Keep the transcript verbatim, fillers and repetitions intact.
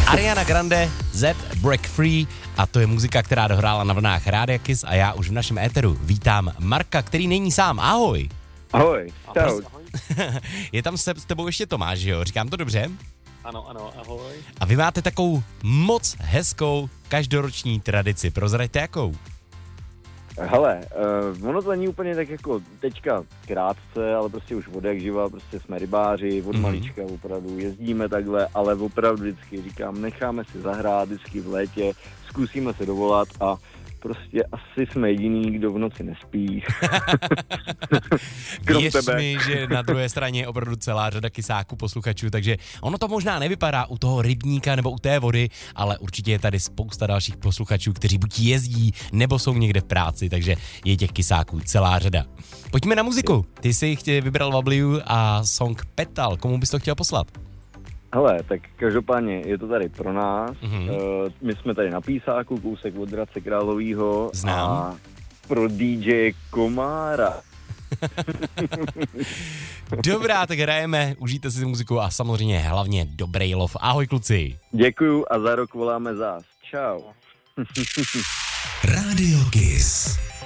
Ariana Grande, Z, Break Free a to je muzika, která dohrála na vlnách Rádia Kiss a já už v našem éteru vítám Marka, který není sám. Ahoj. Ahoj, čau. Je tam se s tebou ještě Tomáš, jo? Říkám to dobře? Ano, ano, ahoj. A vy máte takovou moc hezkou každoroční tradici. Prozraďte jakou? Hele, uh, ono to není úplně tak jako teďka krátce, ale prostě už od jak živa, prostě jsme rybáři, od mm. malička opravdu jezdíme takhle, ale opravdu vždycky říkám, necháme si zahrát vždycky v létě, zkusíme se dovolat a prostě asi jsme jediný, kdo v noci nespí. Věř mi, že na druhé straně je opravdu celá řada kysáků posluchačů, takže ono to možná nevypadá u toho rybníka nebo u té vody, ale určitě je tady spousta dalších posluchačů, kteří buď jezdí, nebo jsou někde v práci, takže je těch kysáků celá řada. Pojďme na muziku. Ty jsi vybral Wabliu a song Petal. Komu bys to chtěl poslat? Hele, tak každopádně je to tady pro nás. Mm-hmm. Uh, my jsme tady na Písáku, kousek od Hradce Královýho. Znám. A pro D J Komára. Dobrá, tak hrajeme, užijte si muziku a samozřejmě hlavně dobrý lov. Ahoj kluci. Děkuju a za rok voláme zás. Čau. Rádio Kiss.